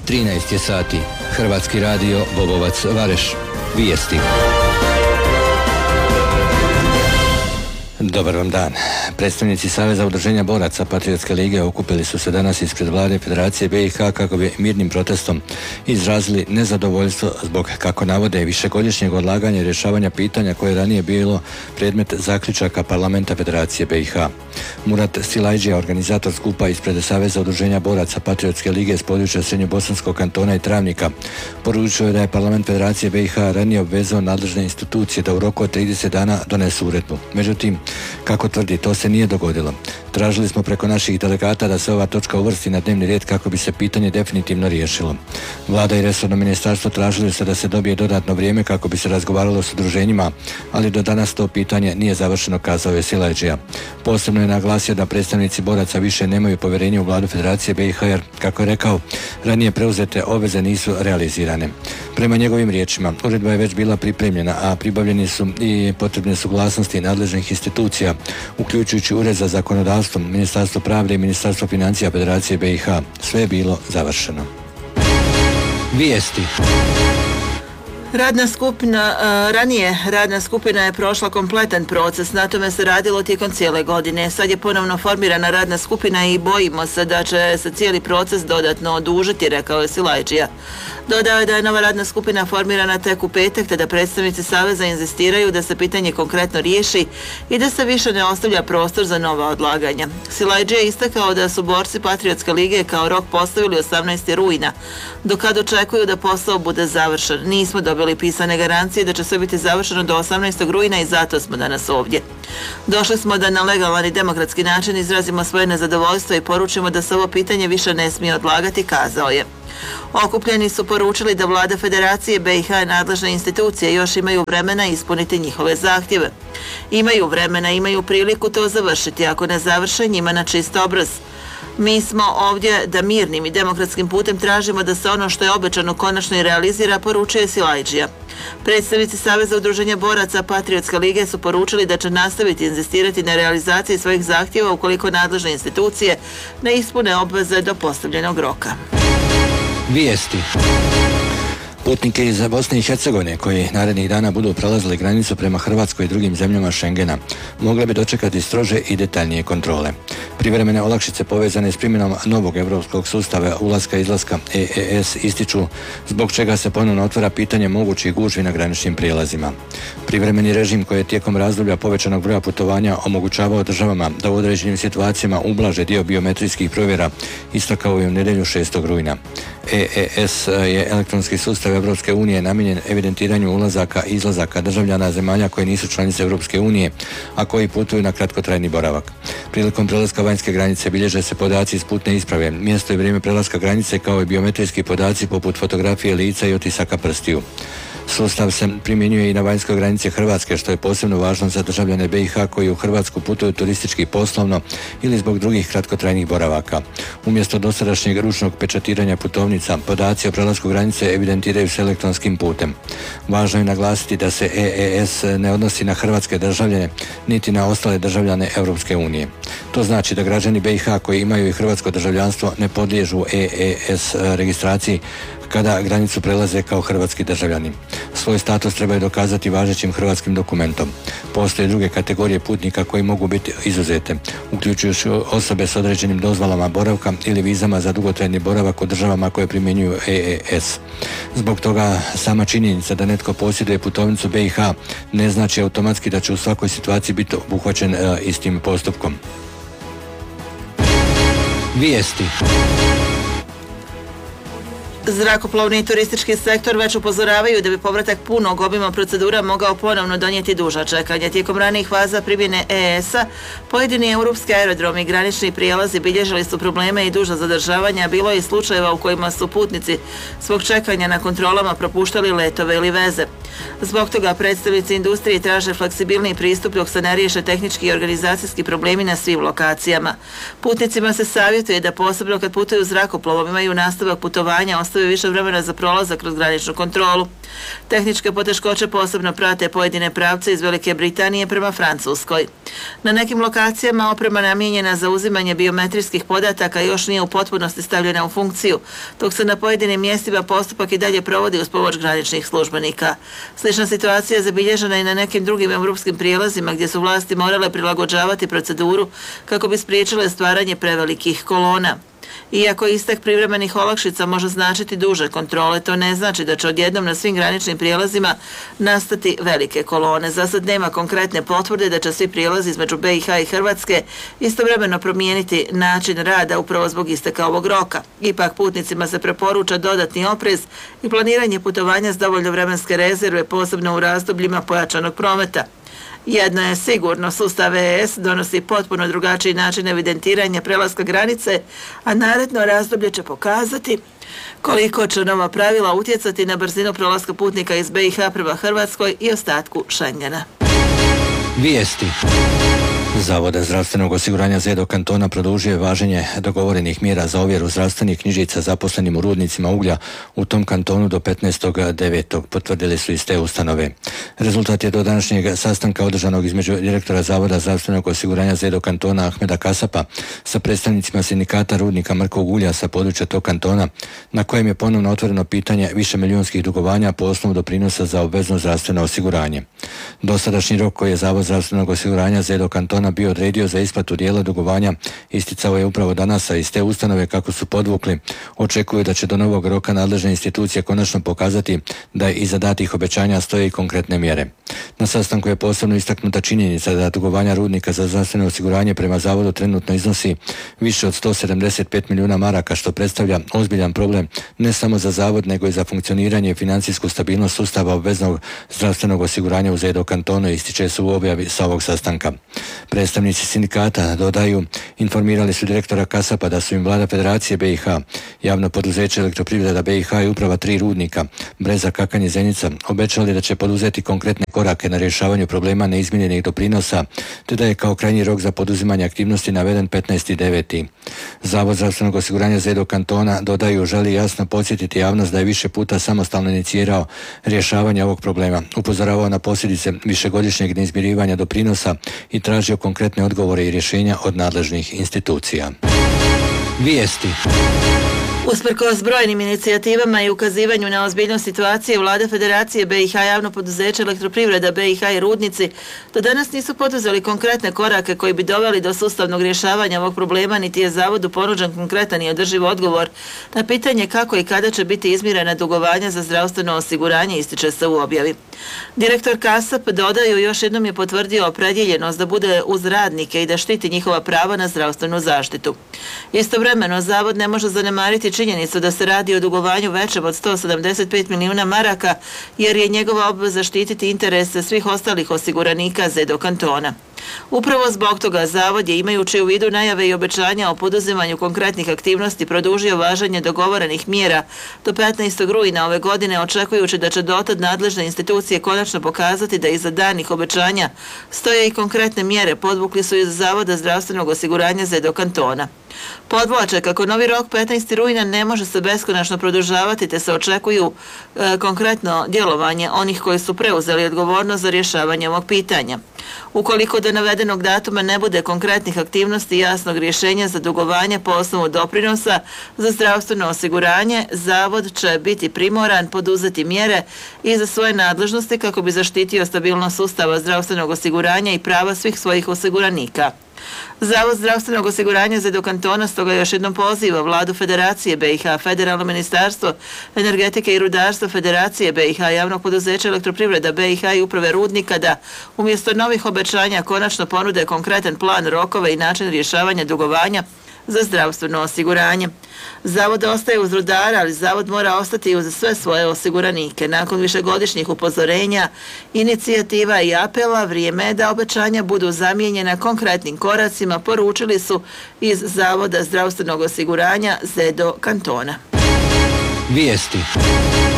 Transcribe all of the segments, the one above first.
13 je sati. Hrvatski radio Bobovac Vareš. Vijesti. Dobar vam dan. Predstavnici Saveza udruženja boraca Patriotske lige okupili su se danas ispred vlade Federacije BiH kako bi mirnim protestom izrazili nezadovoljstvo zbog, kako navode, višegodišnjeg odlaganja i rješavanja pitanja koje je ranije bilo predmet zaključaka parlamenta Federacije BiH. Murat Silajđija, organizator skupa ispred Saveza udruženja boraca Patriotske lige s područja Srednjobosanskog kantona i Travnika, poručio je da je parlament Federacije BiH ranije obvezao nadležne institucije da u roku od 30 dana donesu uredbu. Međutim, kako tvrdi, to se nije dogodilo. Tražili smo preko naših delegata da se ova točka uvrsti na dnevni red kako bi se pitanje definitivno riješilo. Vlada i resorno ministarstvo tražili su da se dobije dodatno vrijeme kako bi se razgovaralo s udruženjima, ali do danas to pitanje nije završeno, kazao je Silajđija. Posebno je naglasio da predstavnici boraca više nemaju povjerenje u vladu Federacije BiH jer, kako je rekao, ranije preuzete obveze nisu realizirane. Prema njegovim riječima, uredba je već bila pripremljena, a pribavljeni su i potrebne suglasnosti nadležnih institucija, uključujući Ured za zakonodavstvo, Ministarstvo pravde i Ministarstvo financija Federacije BiH. Sve je bilo završeno. Vijesti. Radna skupina je prošla kompletan proces, na tome se radilo tijekom cijele godine. Sad je ponovno formirana radna skupina i bojimo se da će se cijeli proces dodatno odužiti, rekao je Silajđija. Dodao je da je nova radna skupina formirana tek u petak, te da predstavnici Saveza inzistiraju da se pitanje konkretno riješi i da se više ne ostavlja prostor za nova odlaganja. Silajđija je istakao da su borci Patriotske lige kao rok postavili 18. rujna, do kad očekuju da posao bude završen. Nismo dobili pisane garancije da će sve biti završeno do 18. rujna i zato smo danas ovdje. Došli smo da na legalan i demokratski način izrazimo svoje nezadovoljstvo i poručimo da se ovo pitanje više ne smije odlagati, kazao je. Okupljeni su poručili da vlada Federacije BiH i nadležne institucije još imaju vremena ispuniti njihove zahtjeve. Imaju vremena, imaju priliku to završiti, ako ne završe njima na čist obraz. Mi smo ovdje da mirnim i demokratskim putem tražimo da se ono što je obećano konačno i realizira, poručuje Silajđija. Predstavnici Saveza udruženja boraca Patriotske lige su poručili da će nastaviti inzistirati na realizaciji svojih zahtjeva ukoliko nadležne institucije ne ispune obveze do postavljenog roka. Vijesti. Putnike iz Bosne i Hercegovine koji narednih dana budu prelazili granicu prema Hrvatskoj i drugim zemljama Schengena mogle bi dočekati strože i detaljnije kontrole. Privremene olakšice povezane s primjenom novog europskog sustava ulaska i izlaska EES ističu, zbog čega se ponovno otvara pitanje mogućih gužvi na graničnim prijelazima. Privremeni režim koji je tijekom razdoblja povećanog broja putovanja omogućavao državama da u određenim situacijama ublaže dio biometrijskih provjera istakao je u nedjelju 6. rujna. EES je elektronski sustav Europske unije namijenjen evidentiranju ulazaka i izlazaka državljana zemalja koje nisu članice Europske unije, a koji putuju na kratkotrajni boravak. Prilikom prelaska vanjske granice bilježe se podaci iz putne isprave, mjesto i vrijeme prelaska granice kao i biometrijski podaci poput fotografije lica i otisaka prstiju. Sustav se primjenjuje i na vanjskoj granici Hrvatske, što je posebno važno za državljane BiH koji u Hrvatsku putuju turistički, poslovno ili zbog drugih kratkotrajnih boravaka. Umjesto dosadašnjeg ručnog pečatiranja putovnica, podaci o prelasku granice evidentiraju se elektronskim putem. Važno je naglasiti da se EES ne odnosi na hrvatske državljane niti na ostale državljane Europske unije. To znači da građani BiH koji imaju i hrvatsko državljanstvo ne podliježu EES registraciji kada granicu prelaze kao hrvatski državljani. Svoj status trebaju dokazati važećim hrvatskim dokumentom. Postoje druge kategorije putnika koji mogu biti izuzete, uključujući osobe s određenim dozvolama boravka ili vizama za dugotrajni boravak u državama koje primjenjuju EES. Zbog toga sama činjenica da netko posjeduje putovnicu BiH ne znači automatski da će u svakoj situaciji biti obuhvaćen istim postupkom. Vijesti. Zrakoplovni i turistički sektor već upozoravaju da bi povratak punog obima procedura mogao ponovno donijeti duža čekanja. Tijekom ranijih faza primjene EES-a, pojedini europski aerodromi i granični prijelazi bilježili su probleme i duža zadržavanja, bilo je i slučajeva u kojima su putnici zbog čekanja na kontrolama propuštali letove ili veze. Zbog toga predstavnici industrije traže fleksibilniji pristup dok se ne riješe tehnički i organizacijski problemi na svim lokacijama. Putnicima se savjetuje da posebno kad putuju zrakoplovom imaju nastavak putovanja ostave više vremena za prolazak kroz graničnu kontrolu. Tehničke poteškoće posebno prate pojedine pravce iz Velike Britanije prema Francuskoj. Na nekim lokacijama oprema namijenjena za uzimanje biometrijskih podataka još nije u potpunosti stavljena u funkciju, dok se na pojedinim mjestima postupak i dalje provodi uz pomoć graničnih službenika. Slična situacija je zabilježena i na nekim drugim europskim prijelazima gdje su vlasti morale prilagođavati proceduru kako bi spriječile stvaranje prevelikih kolona. Iako istek privremenih olakšica može značiti duže kontrole, to ne znači da će odjednom na svim graničnim prijelazima nastati velike kolone. Za sad nema konkretne potvrde da će svi prijelazi između BiH i Hrvatske istovremeno promijeniti način rada upravo zbog isteka ovog roka. Ipak putnicima se preporuča dodatni oprez i planiranje putovanja s dovoljno vremenske rezerve, posebno u razdobljima pojačanog prometa. Jedno je sigurno, sustav ES donosi potpuno drugačiji način evidentiranja prelaska granice, a naredno razdoblje će pokazati koliko će nova pravila utjecati na brzinu prolaska putnika iz BiH prema Hrvatskoj i ostatku Schengena. Vijesti. Zavod zdravstvenog osiguranja ZEDO kantona produžuje važenje dogovorenih mjera za ovjeru zdravstvenih knjižica zaposlenim u rudnicima uglja u tom kantonu do 15.9. potvrdili su iz te ustanove. Rezultat je do današnjeg sastanka održanog između direktora Zavoda zdravstvenog osiguranja ZEDO kantona Ahmeda Kasapa sa predstavnicima sindikata rudnika mrkog ulja sa područja tog kantona, na kojem je ponovno otvoreno pitanje višemilijunskih dugovanja po osnovu doprinosa za obvezno zdravstveno osiguranje. Dosadašnji rok koji je Zavod zdravstvenog osiguranja ZEDO kantona bio odredio za isplatu dijela dugovanja isticao je upravo danas, a iz te ustanove, kako su podvukli, očekuju da će do novog roka nadležne institucije konačno pokazati da iza datih obećanja stoje i konkretne mjere. Na sastanku je posebno istaknuta činjenica da dugovanja rudnika za zdravstveno osiguranje prema zavodu trenutno iznosi više od 175 milijuna maraka, što predstavlja ozbiljan problem ne samo za zavod, nego i za funkcioniranje i financijsku stabilnost sustava obveznog zdravstvenog osiguranja u ZEDO kantonu, ističe se u objavi sa ovog sastanka. Predstavnici sindikata, dodaju, informirali su direktora Kasapa da su im vlada Federacije BiH, javno poduzeće Elektroprivreda BiH i uprava 3 rudnika, Breza, Kakanj i Zenica, obećali da će poduzeti konkretne korake na rješavanju problema neizmijenjenih doprinosa, te da je kao krajnji rok za poduzimanje aktivnosti naveden 15.9. Zavod zdravstvenog osiguranja ZEDO kantona, dodaju, želi jasno podsjetiti javnost da je više puta samostalno inicirao rješavanje ovog problema, upozoravao na posljedice višegodišnjeg neizmirivanja doprinosa i tražio konkretne odgovore i rješenja od nadležnih institucija. Vijesti. Usprkos brojnim inicijativama i ukazivanju na ozbiljnost situacije, vlada Federacije BiH, javno poduzeće Elektroprivreda BiH i rudnici do danas nisu poduzeli konkretne korake koji bi doveli do sustavnog rješavanja ovog problema, niti je zavodu ponuđen konkretan i održiv odgovor na pitanje kako i kada će biti izmirena dugovanja za zdravstveno osiguranje, ističe se u objavi. Direktor Kasap, dodaju, još jednom je potvrdio opredjeljenost da bude uz radnike i da štiti njihova prava na zdravstvenu zaštitu. Istovremeno, zavod ne može zanemariti činjenicu da se radi o dugovanju većem od 175 milijuna maraka, jer je njegova obveza štititi interese svih ostalih osiguranika ZEDO kantona. Upravo zbog toga zavod je, imajući u vidu najave i obećanja o poduzimanju konkretnih aktivnosti, produžio važenje dogovorenih mjera do 15. rujna ove godine, očekujući da će dotad nadležne institucije konačno pokazati da iza danih obećanja stoje i konkretne mjere, podvukli su iz Zavoda zdravstvenog osiguranja ZEDO kantona. Podvlače kako novi rok 15. rujna ne može se beskonačno produžavati, te se očekuju konkretno djelovanje onih koji su preuzeli odgovornost za rješavanje ovog pitanja. Ukoliko do navedenog datuma ne bude konkretnih aktivnosti i jasnog rješenja za dugovanje po osnovu doprinosa za zdravstveno osiguranje, zavod će biti primoran poduzeti mjere i za svoje nadležnosti kako bi zaštitio stabilnost sustava zdravstvenog osiguranja i prava svih svojih osiguranika. Zavod zdravstvenog osiguranja ZEDO kantona stoga još jednom poziva vladu Federacije BiH, Federalno ministarstvo energetike i rudarstva Federacije BiH, javno poduzeće Elektroprivreda BiH i uprave rudnika da umjesto novih obećanja konačno ponude konkretan plan, rokove i način rješavanja dugovanja za zdravstveno osiguranje. Zavod ostaje uz rudara, ali zavod mora ostati uz sve svoje osiguranike. Nakon višegodišnjih upozorenja, inicijativa i apela, vrijeme je da obećanja budu zamijenjena konkretnim koracima, poručili su iz Zavoda zdravstvenog osiguranja ZEDO kantona. Vijesti.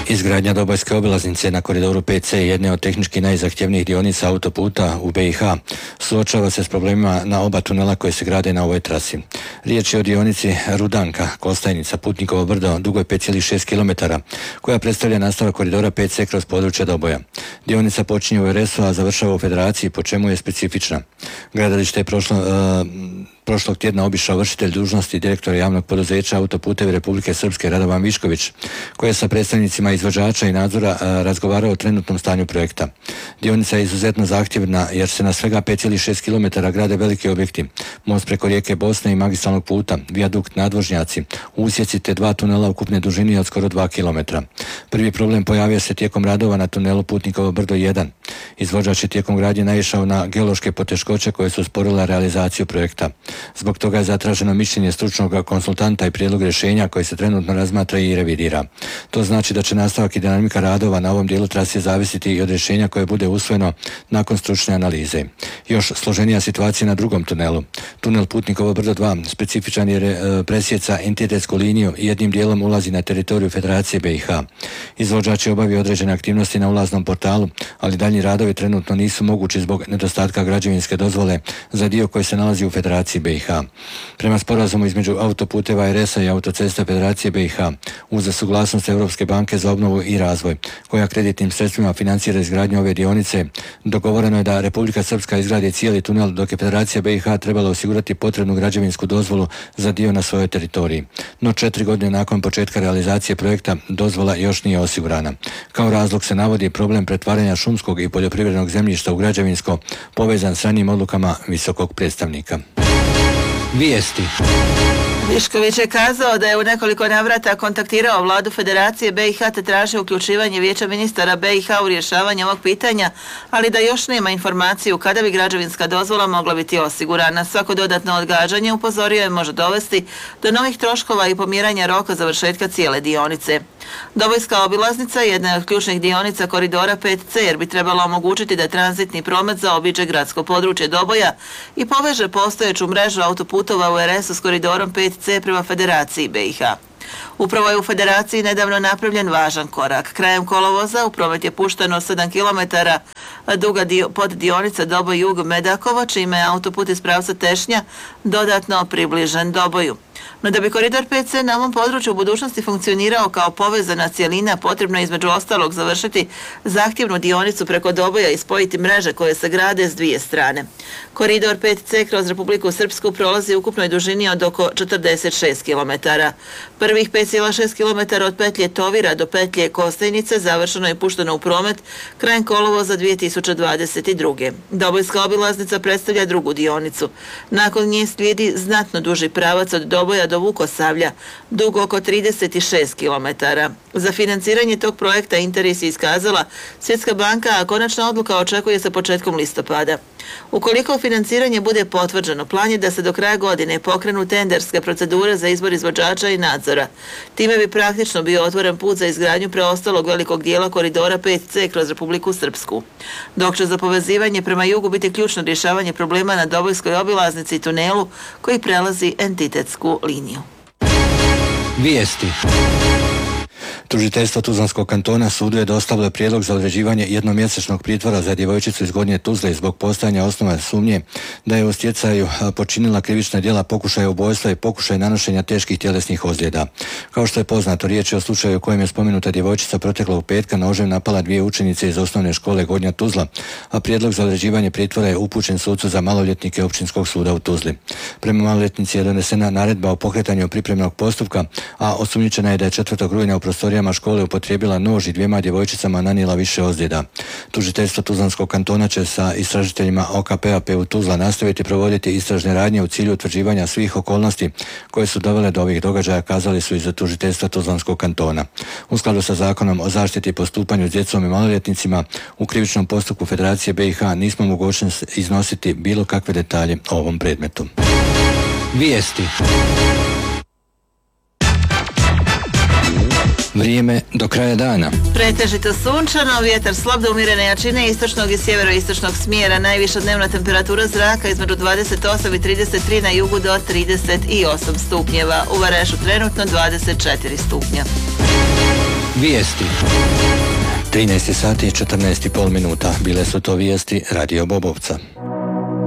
Izgradnja Dobojske obilaznice na koridoru 5C, jedne od tehnički najzahtjevnijih dionica autoputa u BiH, suočava se s problemima na oba tunela koje se grade na ovoj trasi. Riječ je o dionici Rudanka-Kostajnica, Putnikovo brdo, dugo je 5,6 km, koja predstavlja nastavak koridora 5C kroz područje Doboja. Dionica počinje u RS-u, a završava u Federaciji, po čemu je specifična. Gradilište je prošlog tjedna obišao vršitelj dužnosti direktora javnog poduzeća Autoputevi Republike Srpske Radovan Višković, koji je sa predstavnicima izvođača i nadzora razgovarao o trenutnom stanju projekta. Dionica je izuzetno zahtjevna jer se na svega 5,6 km grade veliki objekti, most preko rijeke Bosne i magistralnog puta, vijadukt, nadvožnjaci, usjeci te dva tunela ukupne dužine od skoro 2 km. Prvi problem pojavio se tijekom radova na tunelu Putnikovo brdo 1. Izvođač je tijekom gradnje naišao na geološke poteškoće koje su usporile realizaciju projekta. Zbog toga je zatraženo mišljenje stručnog konsultanta i prijedlog rješenja koji se trenutno razmatra i revidira. To znači da će nastavak i dinamika radova na ovom dijelu trase zavisiti i od rješenja koje bude usvojeno nakon stručne analize. Još složenija situacija na drugom tunelu. Tunel Putnikovo brdo 2 specifičan jer presjeca entitetsku liniju i jednim dijelom ulazi na teritoriju Federacije BiH. Izvođač je obavio određene aktivnosti na ulaznom portalu, ali daljnji radovi trenutno nisu mogući zbog nedostatka građevinske dozvole za dio koji se nalazi u Federaciji BiH. Prema sporazumu između Autoputeva RS-a i Autocesta Federacije BiH, uz suglasnost Europske banke za obnovu i razvoj, koja kreditnim sredstvima financira izgradnju ove dionice, dogovoreno je da Republika Srpska izgradi cijeli tunel, dok je Federacija BiH trebala osigurati potrebnu građevinsku dozvolu za dio na svojoj teritoriji. No 4 godine nakon početka realizacije projekta dozvola još nije osigurana. Kao razlog se navodi problem pretvaranja šumskog i poljoprivrednog zemljišta u građevinsko, povezan s ranijim odlukama visokog predstavnika. Vijesti. Višković je kazao da je u nekoliko navrata kontaktirao vladu Federacije BiH te tražio uključivanje vijeća ministara BiH u rješavanje ovog pitanja, ali da još nema informaciju kada bi građevinska dozvola mogla biti osigurana. Svako dodatno odgađanje, upozorio je, može dovesti do novih troškova i pomjeranja roka završetka cijele dionice. Dobojska obilaznica je jedna od ključnih dionica koridora 5C jer bi trebalo omogućiti da tranzitni promet zaobiđe gradsko područje Doboja i poveže postojeću mrežu autoputova u RS-u s koridorom 5C prema Federaciji BiH. Upravo je u Federaciji nedavno napravljen važan korak. Krajem kolovoza u promet je pušteno 7 km duga poddionica Doboj jug Medakova, čime je autoput iz pravca Tešnja dodatno približen Doboju. No da bi koridor 5C na ovom području u budućnosti funkcionirao kao povezana cjelina, potrebno je između ostalog završiti zahtjevnu dionicu preko Doboja i spojiti mreže koje se grade s dvije strane. Koridor 5C kroz Republiku Srpsku prolazi u ukupnoj dužini od oko 46 km. Prvih 5,6 km od petlje Tovira do petlje Kostajnice završeno je pušteno u promet krajem kolovoza 2022. Dobojska obilaznica predstavlja drugu dionicu. Nakon nje slijedi znatno duži pravac od Doboja do Vukosavlja, dug oko 36 km. Za financiranje tog projekta interes je iskazala Svjetska banka, a konačna odluka očekuje se početkom listopada. Ukoliko financiranje bude potvrđeno, plan je da se do kraja godine pokrenu tenderske procedure za izbor izvođača i nadzora. Time bi praktično bio otvoren put za izgradnju preostalog velikog dijela koridora 5C kroz Republiku Srpsku. Dok će za povezivanje prema jugu biti ključno rješavanje problema na Dobojskoj obilaznici i tunelu koji prelazi entitetsku liniju. Vijesti. Tužiteljstvo Tuzlanskog kantona sudu je dostavilo prijedlog za određivanje jednomjesečnog pritvora za djevojčicu iz Gornje Tuzle zbog postojanja osnova sumnje da je u stjecaju počinila krivična djela pokušaja ubojstva i pokušaj nanošenja teških tjelesnih ozljeda. Kao što je poznato, riječ je o slučaju u kojem je spomenuta djevojčica proteklog petka nožem napala 2 učenice iz osnovne škole Gornja Tuzla, a prijedlog za određivanje pritvora je upućen sucu za maloljetnike Općinskog suda u Tuzli. Prema maloljetnici je donesena naredba o pokretanju pripremnog postupka, a osumnjičena je da je 4. rujna u prostorijama škole upotrijebila nož i 2 djevojčicama nanijela više ozljeda. Tužiteljstvo Tuzlanskog kantona će sa istražiteljima OKP-a PU Tuzla nastaviti provoditi istražne radnje u cilju utvrđivanja svih okolnosti koje su dovele do ovih događaja, kazali su iz tužiteljstva Tuzlanskog kantona. U skladu sa zakonom o zaštiti i postupanju s djecom i maloljetnicima u krivičnom postupku Federacije BiH nismo mogućni iznositi bilo kakve detalje o ovom predmetu. Vijesti. Vrijeme do kraja dana. Pretežito sunčano, vjetar slab do umjerene jačine istočnog i sjeveroistočnog smjera. Najviša dnevna temperatura zraka između 28 i 33, na jugu do 38 stupnjeva. U Varešu trenutno 24 stupnja. Vijesti. 13 sati i 14,5 minuta. Bile su to vijesti Radio Bobovca.